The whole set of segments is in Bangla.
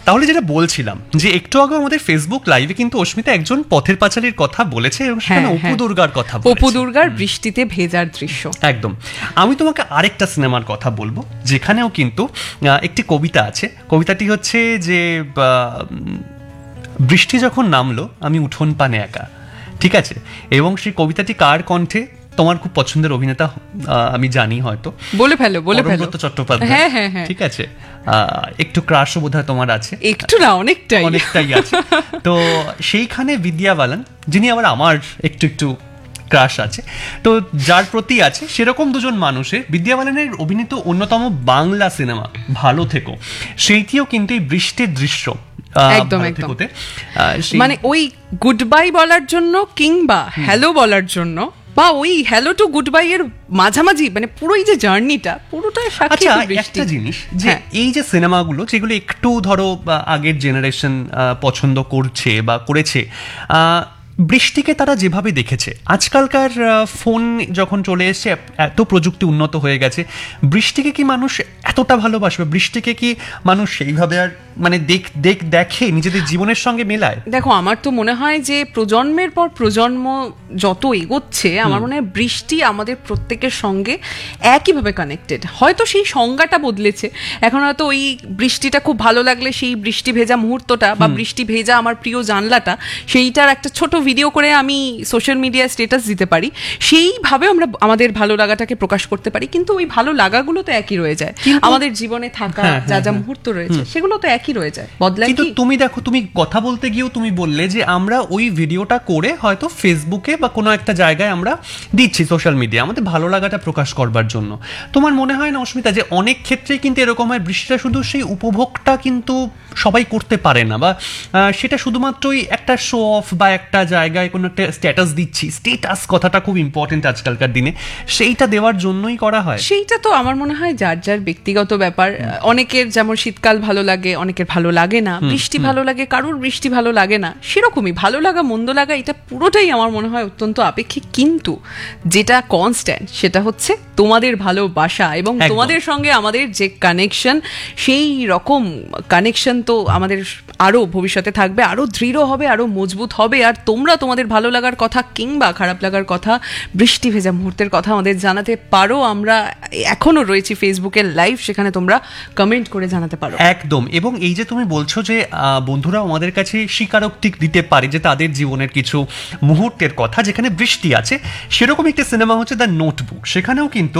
তাহলে যেটা বলছিলাম যে একটু আগে আমাদের ফেসবুক লাইভে কিন্তু অস্মিতা একজন পথের পাঁচালীর কথা বলেছে এবং সেখানে অপু দুর্গার কথা বলেছে, অপু দুর্গার বৃষ্টিতে ভেজার দৃশ্য। একদম। আমি তোমাকে আরেকটা সিনেমার কথা বলবো যেখানেও কিন্তু একটি কবিতা আছে। কবিতাটি হচ্ছে যে বৃষ্টি যখন নামলো আমি উঠোন পানে একা, ঠিক আছে? এবং সেই কবিতাটি কার কণ্ঠে? তোমার খুব পছন্দের অভিনেতা, আমি জানি হয়তো, বলে ফেলো চট্টোপাধ্যায়। হ্যাঁ, ঠিক আছে। একটু ক্রাশও বোধহয় তোমার আছে, একটু না অনেকটাই আছে। তো সেইখানে বিদ্যা বালান, যিনি আবার আমার একটু ক্রাশ আছে, তো যার প্রতি আছে সেরকম দুজন মানুষের, বিদ্যা বালানের অভিনীত অন্যতম বাংলা সিনেমা ভালো থেকো, সেইটিও কিন্তু এই বৃষ্টির দৃশ্য একদম মানে ওই গুড বাই বলার জন্য কিংবা হ্যালো বলার জন্য বা ওই হ্যালো টু গুড বাই এর মাঝামাঝি, মানে পুরো এই যে জার্নিটা পুরোটা সাক্ষী বৃষ্টি। একটা জিনিস যে এই যে সিনেমাগুলো যেগুলো একটু ধরো আগের জেনারেশন পছন্দ করছে বা করেছে, বৃষ্টিকে তারা যেভাবে দেখেছে, আজকালকার ফোন যখন চলে এসছে, এত প্রযুক্তি উন্নত হয়ে গেছে, বৃষ্টিকে কি মানুষ এতটা ভালোবাসবে? বৃষ্টিকে কি মানুষ সেইভাবে আর মানে দেখে নিজেদের জীবনের সঙ্গে মেলায়? দেখো, আমার তো মনে হয় যে প্রজন্মের পর প্রজন্ম যত এগোচ্ছে, আমার মনে হয় বৃষ্টি আমাদের প্রত্যেকের সঙ্গে একইভাবে কানেক্টেড। হয়তো সেই সংজ্ঞাটা বদলেছে, এখন হয়তো ওই বৃষ্টিটা খুব ভালো লাগলে সেই বৃষ্টি ভেজা মুহূর্তটা বা বৃষ্টি ভেজা আমার প্রিয় জানলাটা, সেইটার একটা ছোট ভিডিও করে আমি সোশ্যাল মিডিয়ায় স্ট্যাটাস দিতে পারি, সেইভাবে আমরা আমাদের ভালো লাগাটাকে প্রকাশ করতে পারি। কিন্তু ওই ভালো লাগাগুলো তো একই রয়ে যায়, আমাদের জীবনে থাকা যা মুহূর্ত রয়েছে সেগুলো তো একই রয়ে যায়, বদলায়। কিন্তু তুমি দেখো, তুমি কথা বলতে গিয়েও তুমি বললে যে আমরা ওই ভিডিওটা করে হয়তো ফেসবুকে বা কোনো একটা জায়গায় আমরা দিচ্ছি সোশ্যাল মিডিয়া আমাদের ভালো লাগাটা প্রকাশ করবার জন্য। তোমার মনে হয় না অস্মিতা যে অনেক ক্ষেত্রে কিন্তু এরকম হয়, বৃষ্টিটা শুধু সেই উপভোগটা কিন্তু সবাই করতে পারে না, বা সেটা শুধুমাত্রই একটা শো অফ বা একটা জায়গায় কোনো একটা স্ট্যাটাস দিচ্ছি, স্ট্যাটাস কথাটা খুব ইম্পর্টেন্ট আজকালকার দিনে, সেইটা দেওয়ার জন্যই করা হয়। সেইটা তো আমার মনে হয় যার যার ব্যক্তিগত ব্যাপার। অনেকের যেমন শীতকাল ভালো লাগে, অনেকের ভালো লাগে না, বৃষ্টি ভালো লাগে, কারোর বৃষ্টি ভালো লাগে না, সেরকমই ভালো লাগা মন্দ লাগা এটা পুরোটাই আমার মনে হয় অত্যন্ত আপেক্ষিক। কিন্তু যেটা কনস্ট্যান্ট সেটা হচ্ছে তোমাদের ভালোবাসা এবং তোমাদের সঙ্গে আমাদের যে কানেকশন, সেই রকম কানেকশন তো আমাদের আরো ভবিষ্যতে থাকবে, আরো দৃঢ় হবে, আরো মজবুত হবে। আর তোমরা তোমাদের ভালো লাগার কথা কিংবা খারাপ লাগার কথা, বৃষ্টি ভেজা মুহূর্তের কথা আমাদের জানাতে পারো। আমরা এখনো রয়েছি ফেসবুকের লাইভ, সেখানে তোমরা কমেন্ট করে জানাতে পারো। একদম। এবং এই যে তুমি বলছো যে বন্ধুরা আমাদের কাছে স্বীকারোক্তি দিতে পারে যে তাদের জীবনের কিছু মুহূর্তের কথা যেখানে বৃষ্টি আছে, সেরকম একটি সিনেমা হচ্ছে দ্য নোটবুক। সেখানেও কিন্তু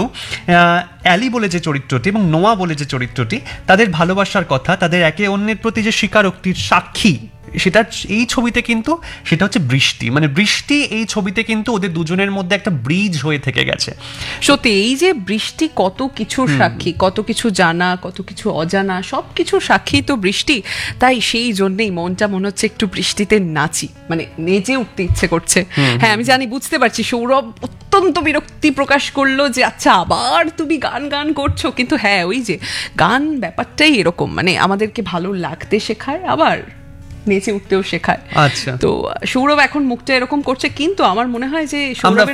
অ্যালি বলে যে চরিত্রটি এবং নোয়া বলে যে চরিত্রটি, তাদের ভালোবাসার কথা, তাদের একে অন্যের প্রতি যে স্বীকারোক্তির সাক্ষী, সেটা এই ছবিতে কিন্তু সেটা হচ্ছে বৃষ্টি। মানে বৃষ্টি এই ছবিতে কিন্তু ওদের দুজনের মধ্যে একটা ব্রিজ হয়ে থেকে গেছে। সত্যি এই যে বৃষ্টি কত কিছুর সাক্ষী, কত কিছু জানা, কত কিছু অজানা, সব কিছুর সাক্ষী তো বৃষ্টি। তাই সেই জন্যেই মনটা মনে হচ্ছে একটু বৃষ্টিতে নাচি, মানে নেচে উঠতে ইচ্ছে করছে। হ্যাঁ, আমি জানি, বুঝতে পারছি সৌরভ অত্যন্ত বিরক্তি প্রকাশ করলো যে আচ্ছা আবার তুমি গান করছো। কিন্তু হ্যাঁ, ওই যে গান ব্যাপারটাই এরকম, মানে আমাদেরকে ভালো লাগতে শেখায়, আবার নেচে উঠতেও শেখায়। আচ্ছা, তো সৌরভ এখন মুখটা এরকম করছে, কিন্তু আমার মনে হয় যে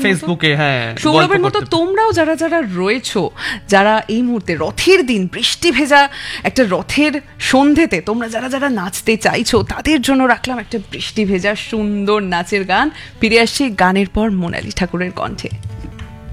সৌরভের মতো তোমরাও যারা যারা রয়েছো, যারা এই মুহূর্তে রথের দিন বৃষ্টি ভেজা একটা রথের সন্ধেতে তোমরা যারা যারা নাচতে চাইছো, তাদের জন্য রাখলাম একটা বৃষ্টি ভেজা সুন্দর নাচের গান। ফিরে আসছি গানের পর মোনালি ঠাকুরের কণ্ঠে।